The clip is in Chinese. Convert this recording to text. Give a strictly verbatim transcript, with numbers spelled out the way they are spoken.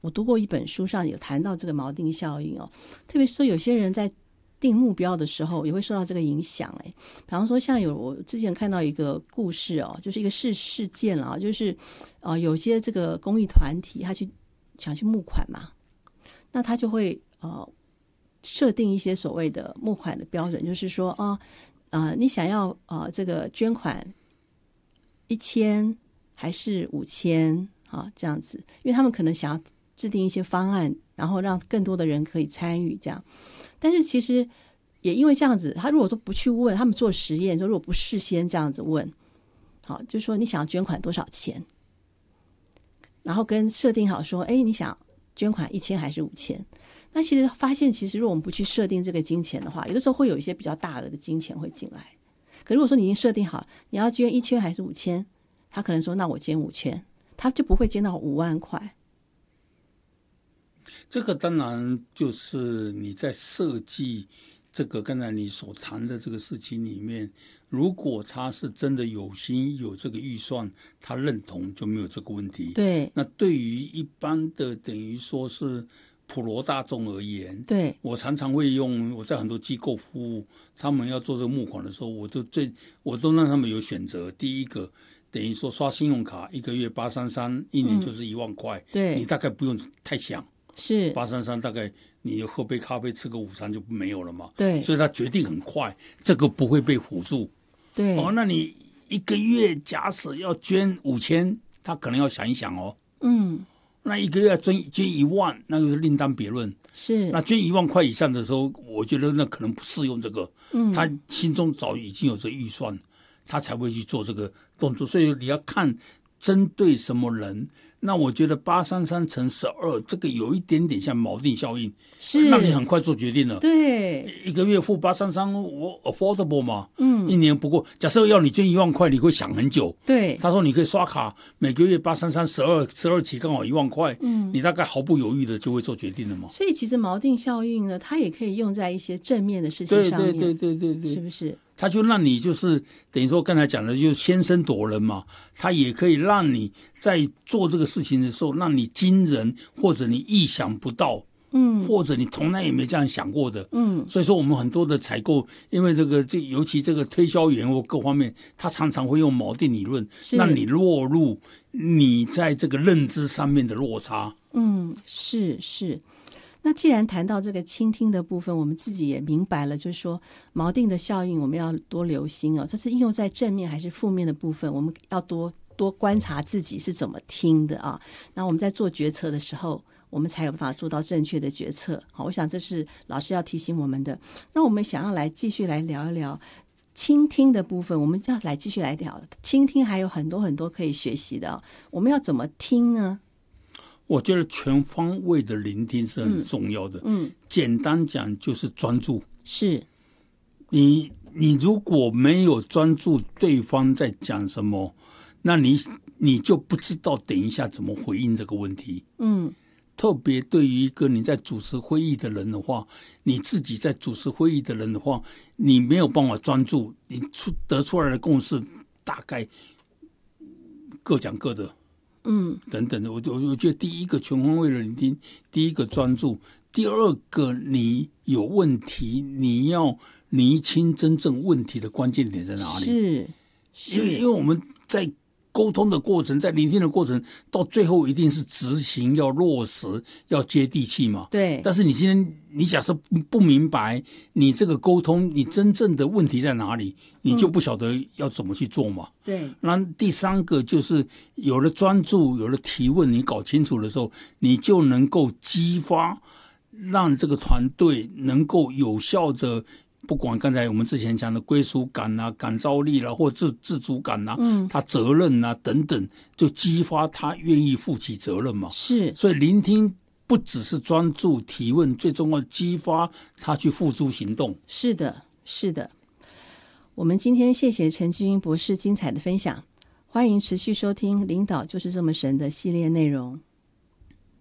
我读过一本书上有谈到这个锚定效应哦，特别说有些人在定目标的时候也会受到这个影响。哎，比方说像有我之前看到一个故事哦，就是一个事事件啊，就是呃有些这个公益团体他去想去募款嘛，那他就会呃设定一些所谓的募款的标准，就是说啊呃你想要呃这个捐款一千还是五千啊这样子，因为他们可能想要制定一些方案，然后让更多的人可以参与这样。但是其实也因为这样子，他如果说不去问，他们做实验说如果不事先这样子问，好，就是说你想要捐款多少钱，然后跟设定好说，哎，你想捐款一千还是五千？那其实发现，其实如果我们不去设定这个金钱的话，有的时候会有一些比较大额的金钱会进来。可如果说你已经设定好你要捐一千还是五千，他可能说那我捐五千，他就不会捐到五万块。 这个当然就是你在设计这个刚才你所谈的这个事情里面，如果他是真的有心有这个预算，他认同就没有这个问题。 对， 那对于一般的等于说是普罗大众而言， 对， 我常常会用我在很多机构服务，他们要做这个募款的时候，我都最我都让他们有选择。第一个等于说刷信用卡，一个月八三三，一年就是一万块、嗯， 对， 你大概不用太想， 是八三三大概你喝杯咖啡吃个午餐就没有了嘛， 对， 所以他决定很快，这个不会被唬住。 对， 哦，那你一个月假使要捐五千，他可能要想一想哦， 嗯。 那一个月捐捐一万，那就是另当别论。 是， 那捐一万块以上的时候，我觉得那可能不适用这个。 嗯， 他心中早已经有这预算，他才会去做这个动作。所以你要看针对什么人。那我觉得八三三乘十二这个有一点点像锚定效应， 是让你很快做决定了。 对， 一个月付八三三，我 affordable 嘛， 嗯， 一年不过，假设要你捐一万块，你会想很久。 对， 他说你可以刷卡，每个月八三三十二十二期刚好一万块，嗯，你大概毫不犹豫的就会做决定了嘛。 所以其实锚定效应呢，它也可以用在一些正面的事情上面， 对对对对对对， 是不是？ 他就让你就是等于说刚才讲的，就先声夺人嘛。他也可以让你在做这个事情的时候，让你惊人，或者你意想不到，嗯，或者你从来也没这样想过的，嗯。所以说我们很多的采购，因为这个这尤其这个推销员或各方面，他常常会用锚定理论，让你落入你在这个认知上面的落差。 嗯，是是。那既然谈到这个倾听的部分，我们自己也明白了，就是说锚定的效应我们要多留心哦，这是应用在正面还是负面的部分，我们要多多观察自己是怎么听的啊。那我们在做决策的时候，我们才有办法做到正确的决策。好，我想这是老师要提醒我们的。那我们想要来继续来聊一聊倾听的部分，我们要来继续来聊倾听，还有很多很多可以学习的哦。我们要怎么听呢？ 我觉得全方位的聆听是很重要的。嗯，嗯简单讲就是专注。 是， 你你如果没有专注对方在讲什么，那你你就不知道等一下怎么回应这个问题。嗯，特别对于一个你在主持会议的人的话，你自己在主持会议的人的话，你没有办法专注，你出得出来的共识大概各讲各的。嗯，等等的，我我我觉得第一个全方位的聆听，第一个专注，第二个你有问题，你要厘清真正问题的关键点在哪里。 是，是因为因为我们在沟通的过程，在聆听的过程，到最后一定是执行，要落实，要接地气嘛。 对。 但是你今天你假设不明白你这个沟通，你真正的问题在哪里，你就不晓得要怎么去做嘛。 嗯、对。 那第三个就是有了专注，有了提问，你搞清楚的时候，你就能够激发，让这个团队能够有效的。不管刚才我们之前讲的归属感啊、感召力啦、啊，或自自主感啊，嗯，他责任啊等等，就激发他愿意负起责任嘛。 是， 所以聆听不只是专注提问，最重要激发他去付诸行动。 是的，是的。我们今天谢谢陈志英博士精彩的分享，欢迎持续收听《领导就是这么神》的系列内容。